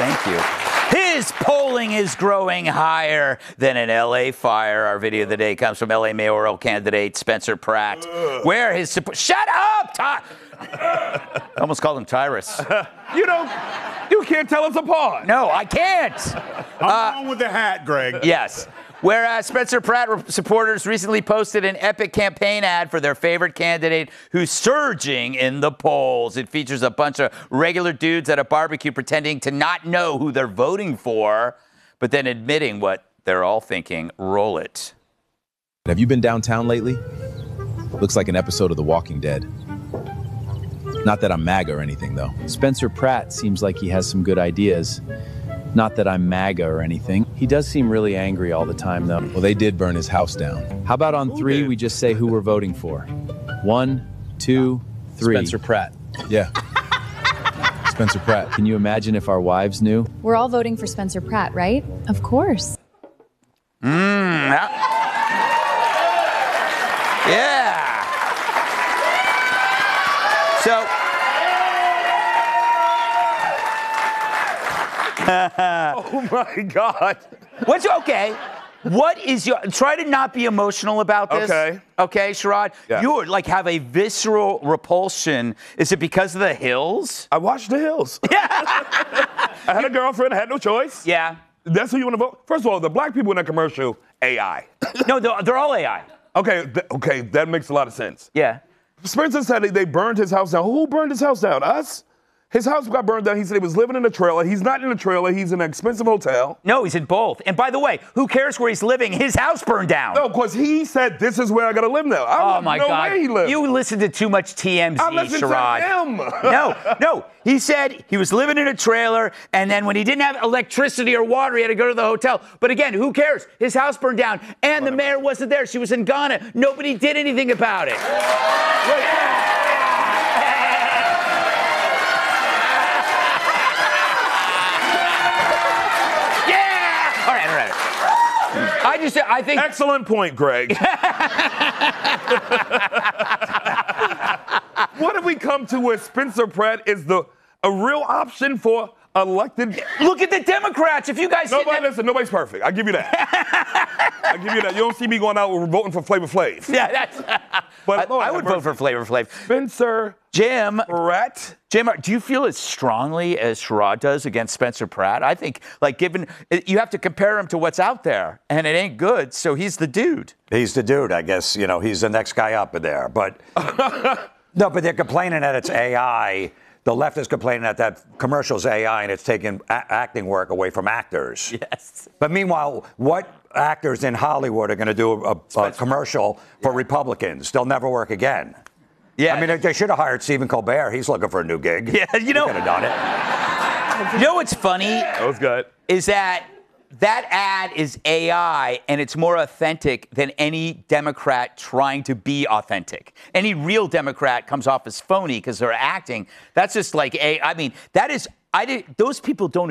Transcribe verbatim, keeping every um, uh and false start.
Thank you. His polling is growing higher than an L A fire. Our video of the day comes from L A mayoral candidate Spencer Pratt, Ugh. where his support. Shut up, Ty. I almost called him Tyrus. You know, you can't tell us apart. No, I can't. I'm uh, going with the hat, Greg. Yes. Whereas Spencer Pratt supporters recently posted an epic campaign ad for their favorite candidate who's surging in the polls. It features a bunch of regular dudes at a barbecue pretending to not know who they're voting for, but then admitting what they're all thinking. Roll it. Have you been downtown lately? Looks like an episode of The Walking Dead. Not that I'm MAGA or anything, though. Spencer Pratt seems like he has some good ideas. Not that I'm MAGA or anything. He does seem really angry all the time, though. Well, they did burn his house down. How about on three, we just say who we're voting for? One, two, three. Spencer Pratt. Yeah. Spencer Pratt. Can you imagine if our wives knew? We're all voting for Spencer Pratt, right? Of course. Mmm. Yeah. So. Oh my God. What's okay? What is your try to not be emotional about this? Okay. Okay, Sherrod? Yeah. You like have a visceral repulsion. Is it because of the hills? I watched The Hills. Yeah. I had a girlfriend, I had no choice. Yeah. That's who you want to vote? First of all, the black people in that commercial, A I. No, they're, they're all A I. Okay, th- okay, that makes a lot of sense. Yeah. Spencer said they burned his house down. Who burned his house down? Us? His house got burned down. He said he was living in a trailer. He's not in a trailer. He's in an expensive hotel. No, he's in both. And by the way, who cares where he's living? His house burned down. No, because he said, this is where I got to live now. I oh, my know God. Where he lives. You listen to too much T M Z, I listen Sherrod. to him. No, no. He said he was living in a trailer, and then when he didn't have electricity or water, he had to go to the hotel. But again, who cares? His house burned down, and Whatever. the mayor wasn't there. She was in Ghana. Nobody did anything about it. Wait. I just, I think. Excellent point, Greg. What have we come to where Spencer Pratt is the a real option for elected? Look at the Democrats. If you guys nobody have... listen, nobody's perfect. I give you that. I give you that. You don't see me going out voting for Flavor Flav. Yeah, that's. But I, I would vote for Flavor Flav. Spencer Jim Pratt. Jim, do you feel as strongly as Sherrod does against Spencer Pratt? I think, like, given you have to compare him to what's out there, and it ain't good. So he's the dude. He's the dude, I guess. You know, he's the next guy up in there. But no, but they're complaining that it's A I. The left is complaining that that commercial's A I and it's taking a- acting work away from actors. Yes. But meanwhile, what actors in Hollywood are going to do a, a commercial for yeah. Republicans? They'll never work again. Yeah. I mean, they should have hired Stephen Colbert. He's looking for a new gig. Yeah, you know. He could have done it. You know what's funny? That was good. Is that that ad is A I, and it's more authentic than any Democrat trying to be authentic. Any real Democrat comes off as phony because they're acting. That's just like a. I mean, that is. I did. Those people don't